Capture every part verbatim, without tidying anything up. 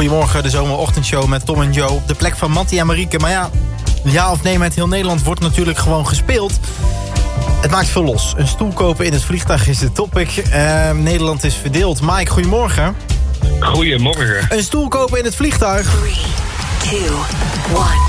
Goedemorgen, de zomerochtendshow met Tom en Joe op de plek van Mattie en Marieke. Maar ja, ja of nee met heel Nederland wordt natuurlijk gewoon gespeeld. Het maakt veel los. Een stoel kopen in het vliegtuig is de topic. Uh, Nederland is verdeeld. Mike, goedemorgen. Goedemorgen. Een stoel kopen in het vliegtuig. drie, twee, één.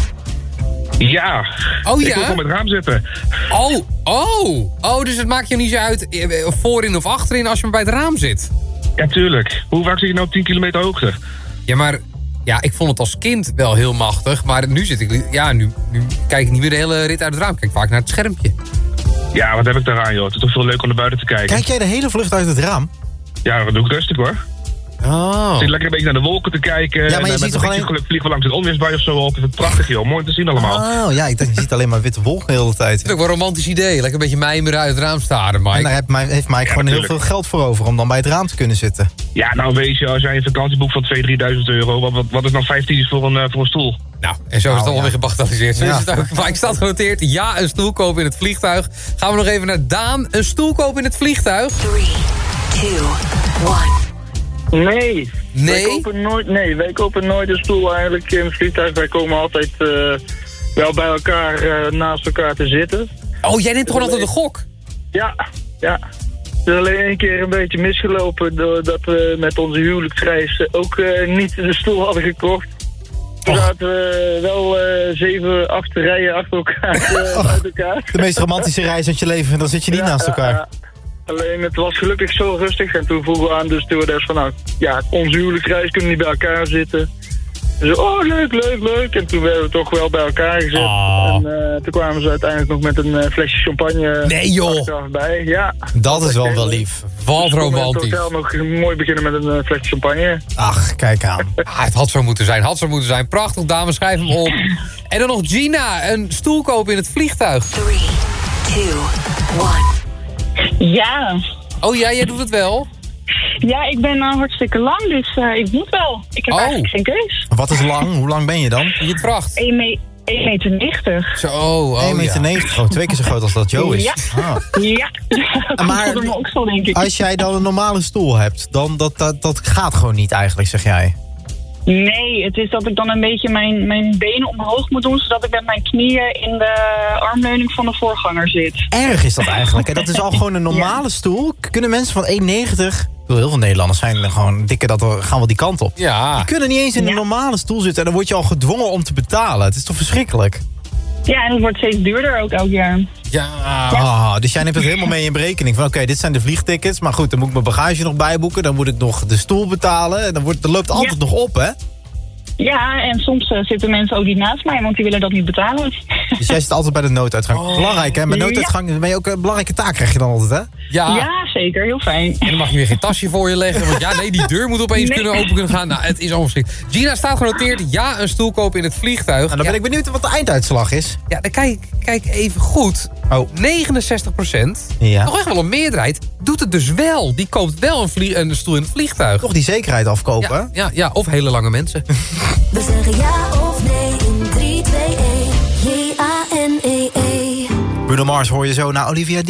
Ja. Oh ja? Ik wil gewoon met het raam zitten. Oh, oh. Oh, dus het maakt je niet zo uit eh, voorin of achterin als je maar bij het raam zit. Ja, tuurlijk. Hoe vaak zit je nou op tien kilometer hoogte? Ja, maar ja, ik vond het als kind wel heel machtig. Maar nu zit ik, ja, nu, nu kijk ik niet meer de hele rit uit het raam. Ik kijk vaak naar het schermpje. Ja, wat heb ik daaraan, joh? Het is toch veel leuker om naar buiten te kijken. Kijk jij de hele vlucht uit het raam? Ja, dat doe ik rustig, hoor. Oh. Ik zit lekker een beetje naar de wolken te kijken. Ja, maar je en, ziet met toch een alleen... geluk vliegen we langs het onweersbui of zo op. Het is prachtig, joh. Mooi te zien allemaal. Oh, ja, ik dacht, je ziet alleen maar witte wolken de hele tijd. Dat is ook wel een romantisch idee. Lekker een beetje mijmeren uit het raam staren, Mike. En daar heeft Mike, heeft Mike Ja, gewoon heel natuurlijk. veel geld voor over om dan bij het raam te kunnen zitten. Ja, nou wees je, als jij een vakantieboek van tweeduizend, drieduizend euro... Wat, wat, wat is nou vijftien voor een, uh, voor een stoel? Nou, en zo is het Nou, alweer ja. gebagatelliseerd. Zo Ja. is het ook. Mike staat genoteerd. Ja, een stoel kopen in het vliegtuig. Gaan we nog even naar Daan. Een stoel kopen in het vliegtuig. drie, twee, één. Nee. Nee? Wij kopen nooit, nee, wij kopen nooit een stoel eigenlijk in het vliegtuig. Wij komen altijd uh, wel bij elkaar uh, naast elkaar te zitten. Oh, jij neemt gewoon altijd de gok. Ja, ja. Het is alleen één keer een beetje misgelopen doordat we met onze huwelijksreis ook uh, niet de stoel hadden gekocht. Toen Och. zaten we wel uh, zeven, acht rijen achter elkaar uh, uit elkaar. De meest romantische reis uit je leven en dan zit je niet Ja, naast elkaar. ja, ja. Alleen het was gelukkig zo rustig en toen vroegen we aan de stewardess van nou, ja, onze huwelijksreis kunnen niet bij elkaar zitten. Dus oh leuk, leuk, leuk. En toen werden we toch wel bij elkaar gezet. Oh. En uh, toen kwamen ze uiteindelijk nog met een uh, flesje champagne Nee, joh. achteraf bij. Ja. Dat is wel wel lief. Wat Dus we konden in romantisch. het hotel nog mooi beginnen met een uh, flesje champagne. Ach, kijk aan. Ah, het had zo moeten zijn, had zo moeten zijn. Prachtig, dames, schrijf hem op. En dan nog Gina, een stoel kopen in het vliegtuig. drie, twee, één. Ja. Oh ja, jij doet het wel? Ja, ik ben uh, hartstikke lang, dus uh, ik moet wel. Ik heb Oh. eigenlijk geen keus. Wat is lang? Hoe lang ben je dan? Je het vraagt. één meter negentig. Zo, oh, één meter ja. negentig. Oh, twee keer zo groot als dat Joe is. Ja. Ah. Ja, dat Maar- komt door mijn oksel, denk ik. Als jij dan een normale stoel hebt, dan dat, dat, dat gaat gewoon niet eigenlijk, zeg jij. Nee, het is dat ik dan een beetje mijn, mijn benen omhoog moet doen, zodat ik met mijn knieën in de armleuning van de voorganger zit. Erg is dat eigenlijk. En dat is al gewoon een normale stoel. Kunnen mensen van één negentig... Ik bedoel, heel veel Nederlanders zijn gewoon dikker, dat we gaan wel die kant op. Ja. Die kunnen niet eens in een normale stoel zitten en dan word je al gedwongen om te betalen. Het is toch verschrikkelijk? Ja, en het wordt steeds duurder ook elk jaar. Ja. Ah, dus jij neemt het helemaal mee in berekening. Van oké, dit zijn de vliegtickets. Maar goed, dan moet ik mijn bagage nog bijboeken. Dan moet ik nog de stoel betalen. En dan, wordt, dan loopt het altijd Ja. nog op, hè? Ja, en soms uh, zitten mensen ook niet naast mij, want die willen dat niet betalen. Dus jij zit altijd bij de nooduitgang. Oh. Belangrijk, hè? Bij Ja. nooduitgang ben je ook een belangrijke taak, krijg je dan altijd, hè? Ja. Ja, zeker. Heel fijn. En dan mag je weer geen tasje voor je leggen. Want ja, nee, die deur moet opeens Nee. kunnen open kunnen gaan. Nou, het is allemaal verschrikkelijk. Gina staat genoteerd. Ja, een stoel kopen in het vliegtuig. Nou, dan ben ja, ik benieuwd wat de einduitslag is. ja, dan kijk, kijk even goed. Oh, negenenzestig procent. Ja. Nog echt wel een meerderheid. Doet het dus wel. Die koopt wel een, vlie- een stoel in het vliegtuig. toch die zekerheid afkopen, Ja, ja, ja, of hele lange mensen. We zeggen ja of nee in drie, twee, één. J A N E E. Bruno Mars hoor je zo naar Olivia D.